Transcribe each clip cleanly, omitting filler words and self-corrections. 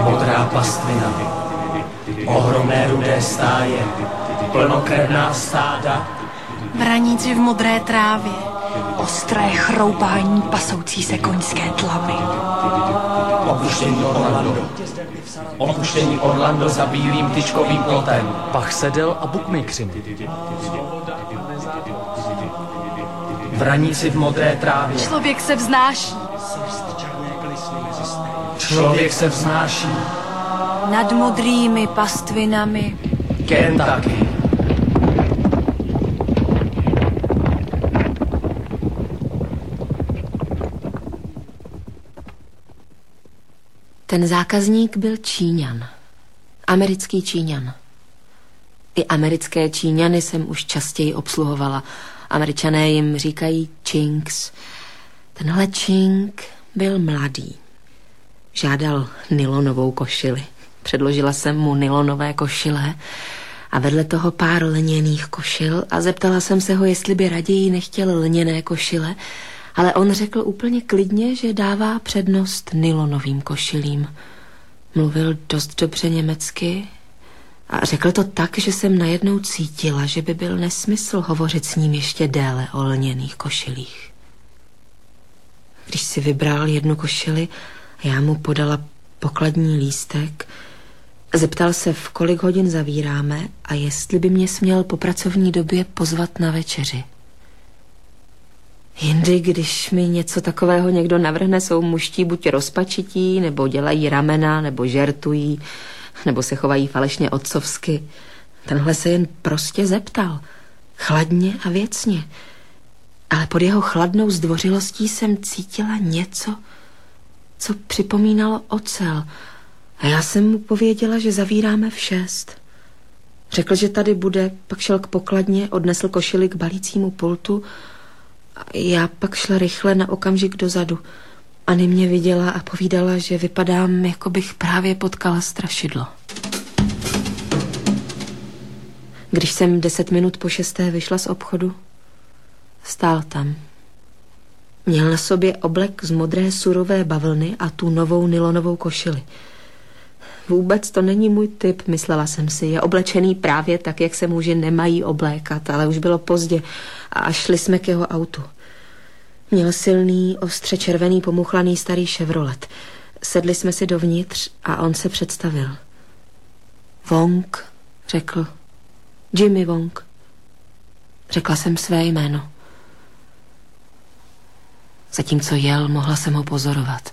modrá pastvina, ohromné rudé stáje, plnokrevná stáda. Vraníci v modré trávě, ostré chroupání pasoucí se koňské tlamy. Opuštění Orlando za bílým tyčkovým plotem. Pach sedel a bukmejkřiny. Vraníci v modré trávě. Člověk se vznáší. Člověk se vznáší. Nad modrými pastvinami. Kentucky. Ten zákazník byl Číňan. Americký Číňan. I americké Číňany jsem už častěji obsluhovala. Američané jim říkají Chinks. Tenhle Chink byl mladý. Žádal nylonovou košili. Předložila jsem mu nylonové košile a vedle toho pár lněných košil a zeptala jsem se ho, jestli by raději nechtěl lněné košile, ale on řekl úplně klidně, že dává přednost nylonovým košilím. Mluvil dost dobře německy a řekl to tak, že jsem najednou cítila, že by byl nesmysl hovořit s ním ještě déle o lněných košilích. Když si vybral jednu košili, já mu podala pokladní lístek, zeptal se, v kolik hodin zavíráme a jestli by mě směl po pracovní době pozvat na večeři. Jindy, když mi něco takového někdo navrhne, jsou mužtí buď rozpačití, nebo dělají ramena, nebo žertují, nebo se chovají falešně otcovsky. Tenhle se jen prostě zeptal. Chladně a věcně. Ale pod jeho chladnou zdvořilostí jsem cítila něco, co připomínalo ocel. A já jsem mu pověděla, že zavíráme v 6. Řekl, že tady bude, pak šel k pokladně, odnesl košili k balícímu pultu. Já pak šla rychle na okamžik dozadu. Anny mě viděla a povídala, že vypadám, jako bych právě potkala strašidlo. Když jsem 10 minut po 6. vyšla z obchodu, stál tam. Měl na sobě oblek z modré surové bavlny a tu novou nylonovou košili. Vůbec to není můj typ, myslela jsem si. Je oblečený právě tak, jak se muži nemají oblékat, ale už bylo pozdě a šli jsme k jeho autu. Měl silný, ostře červený, pomuchlaný starý Chevrolet. Sedli jsme si dovnitř a on se představil. Wong, řekl. Jimmy Wong. Řekla jsem své jméno. Zatímco jel, mohla jsem ho pozorovat.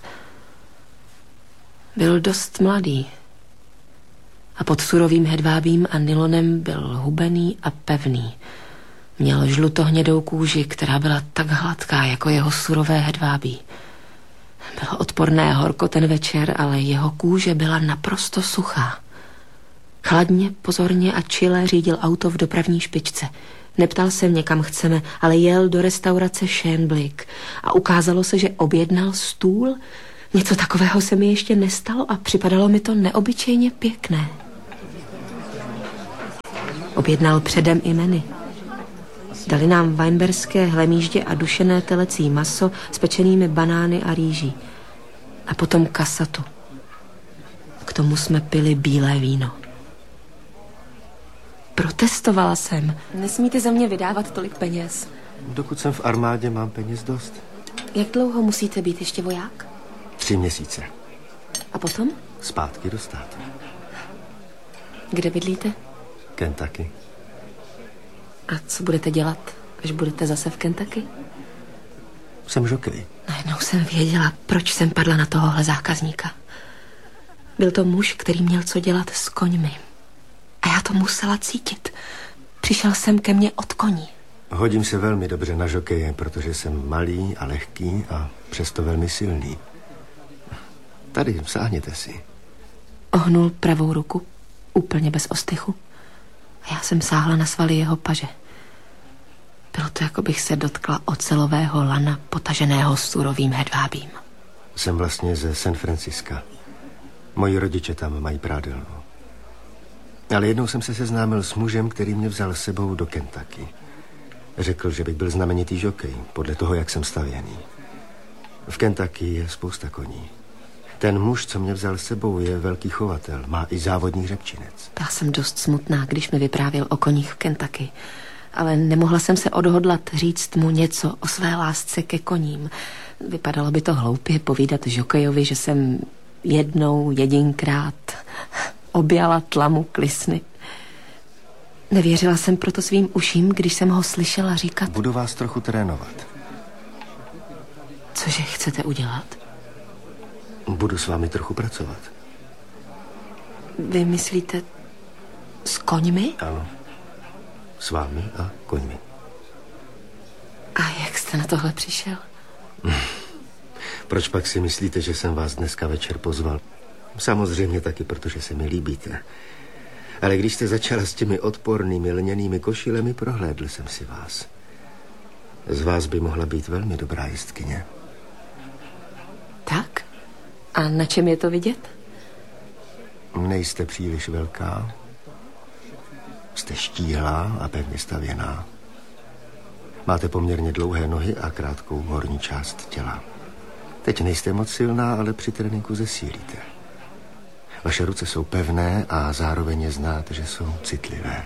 Byl dost mladý. A pod surovým hedvábím a nylonem byl hubený a pevný. Měl žlutohnědou kůži, která byla tak hladká, jako jeho surové hedvábí. Bylo odporné horko ten večer, ale jeho kůže byla naprosto suchá. Chladně, pozorně a čile řídil auto v dopravní špičce. Neptal se mě, kam chceme, ale jel do restaurace Shanblick a ukázalo se, že objednal stůl. Něco takového se mi ještě nestalo a připadalo mi to neobyčejně pěkné. Objednal předem i menu. Dali nám weinberské hlemýždě a dušené telecí maso s pečenými banány a rýží. A potom kasatu. K tomu jsme pili bílé víno. Protestovala jsem. Nesmíte za mě vydávat tolik peněz. Dokud jsem v armádě, mám peněz dost. Jak dlouho musíte být ještě voják? 3 měsíce. A potom? Zpátky do státu. Kde bydlíte? Kentucky. A co budete dělat, až budete zase v Kentucky? Jsem žokej. Najednou jsem věděla, proč jsem padla na tohohle zákazníka. Byl to muž, který měl co dělat s koňmi. A já to musela cítit. Přišel jsem ke mně od koní. Hodím se velmi dobře na žokeje, protože jsem malý a lehký a přesto velmi silný. Tady, sáhněte si. Ohnul pravou ruku, úplně bez ostychu. A já jsem sáhla na svaly jeho paže. Bylo to, jako bych se dotkla ocelového lana potaženého surovým hedvábím. Jsem vlastně ze San Francisca. Moji rodiče tam mají prádelnu. Ale jednou jsem se seznámil s mužem, který mě vzal s sebou do Kentucky. Řekl, že bych byl znamenitý žokej, podle toho, jak jsem stavěný. V Kentucky je spousta koní. Ten muž, co mě vzal s sebou, je velký chovatel. Má i závodní hřebčinec. Byla jsem dost smutná, když mi vyprávěl o koních v Kentucky. Ale nemohla jsem se odhodlat říct mu něco o své lásce ke koním. Vypadalo by to hloupě povídat žokejovi, že jsem jedinkrát objala tlamu klisny. Nevěřila jsem proto svým uším, když jsem ho slyšela říkat: Budu vás trochu trénovat. Cože chcete udělat? Budu s vámi trochu pracovat. Vy myslíte s koňmi? Ano. S vámi a koňmi. A jak jste na tohle přišel? Proč pak si myslíte, že jsem vás dneska večer pozval? Samozřejmě taky, protože se mi líbíte. Ale když jste začala s těmi odpornými lněnými košilemi, prohlédl jsem si vás. Z vás by mohla být velmi dobrá jezdkyně. Tak? A na čem je to vidět? Nejste příliš velká. Jste štíhlá a pevně stavěná. Máte poměrně dlouhé nohy a krátkou horní část těla. Teď nejste moc silná, ale při tréninku zesílíte. Vaše ruce jsou pevné a zároveň je znát, že jsou citlivé.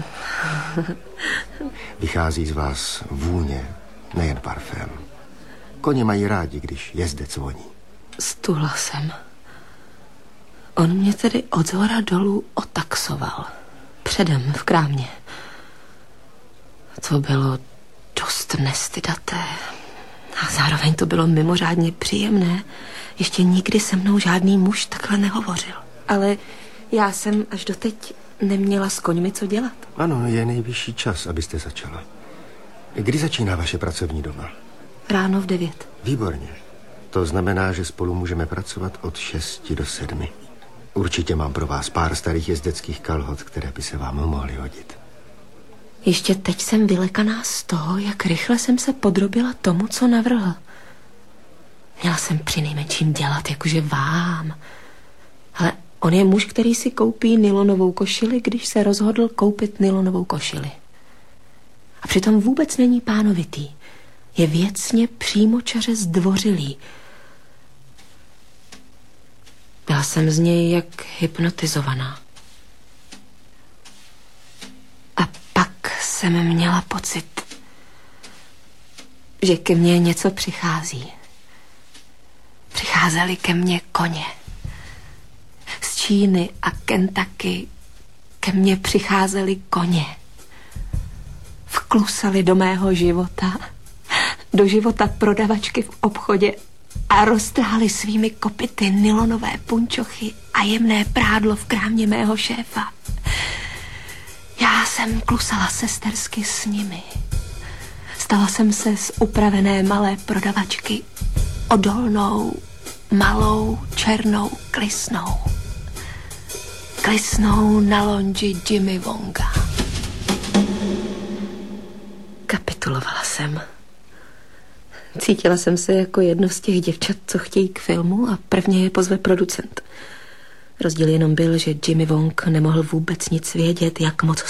Vychází z vás vůně, nejen parfém. Koně mají rádi, když jezdec voní. Stuhla jsem. On mě tedy od zhora dolů otaxoval. Předem v krámě. To bylo dost nestydaté. A zároveň to bylo mimořádně příjemné. Ještě nikdy se mnou žádný muž takhle nehovořil. Ale já jsem až doteď neměla s koňmi co dělat. Ano, je nejvyšší čas, abyste začala. Kdy začíná vaše pracovní doba? Ráno v 9. Výborně. To znamená, že spolu můžeme pracovat od 6 do 7. Určitě mám pro vás pár starých jezdeckých kalhot, které by se vám mohly hodit. Ještě teď jsem vylekaná z toho, jak rychle jsem se podrobila tomu, co navrhl. Měla jsem přinejmenším dělat, jakože vám. Ale on je muž, který si koupí nylonovou košili, když se rozhodl koupit nylonovou košili. A přitom vůbec není pánovitý. Je věcně přímočaře zdvořilý. Byla jsem z něj jak hypnotizovaná. A pak jsem měla pocit, že ke mně něco přichází. Přicházely ke mně koně. Z Číny a Kentucky ke mně přicházely koně. Vklusali do mého života, do života prodavačky v obchodě a roztrhali svými kopyty nylonové punčochy a jemné prádlo v krámě mého šéfa. Já jsem klusala sestersky s nimi. Stala jsem se z upravené malé prodavačky odolnou, malou, černou klisnou. Klisnou na lonži Jimmy Wonga. Kapitulovala jsem. Cítila jsem se jako jedno z těch děvčat, co chtějí k filmu a prvně je pozve producent. Rozdíl jenom byl, že Jimmy Wong nemohl vůbec nic vědět, jak moc